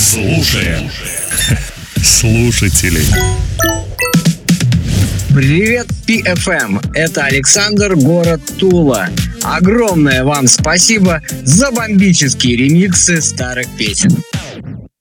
Слушаем слушателей. Привет, PFM! Это Александр, город Тула. Огромное вам спасибо за бомбические ремиксы старых песен.